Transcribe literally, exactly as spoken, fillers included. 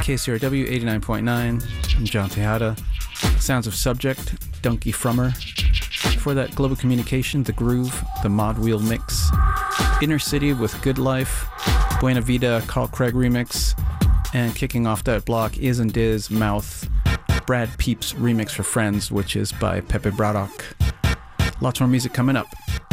K C R W eighty-nine point nine. I'm John Tejada. Sounds of Subject, Donkey Frummer. Before that, Global Communication, The Groove, The Mod Wheel Mix. Inner City with Good Life, Buena Vida, Carl Craig remix. And kicking off that block, Is and Diz, Mouth, Brad Peep's remix for Friends, which is by Pepe Braddock. Lots more music coming up.